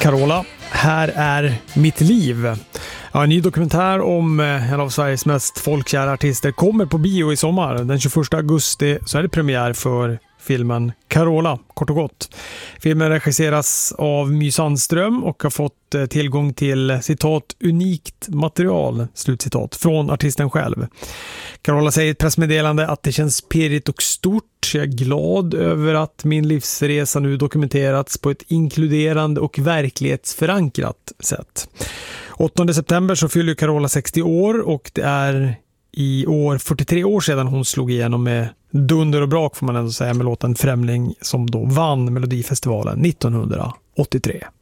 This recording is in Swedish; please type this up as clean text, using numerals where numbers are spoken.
Carola, här är mitt liv. Ja, en ny dokumentär om en av Sveriges mest folkkära artister kommer på bio i sommar. Den 21 augusti så är det premiär för filmen Carola, kort och gott. Filmen regisseras av My Sandström och har fått tillgång till citat unikt material, slutcitat, från artisten själv. Carola säger i ett pressmeddelande att det känns pirrigt och stort. Jag är glad över att min livsresa nu dokumenterats på ett inkluderande och verklighetsförankrat sätt. 8 september så fyller Carola 60 år och det är i år 43 år sedan hon slog igenom med dunder och brak, får man ändå säga, med låten Främling som då vann Melodifestivalen 1983.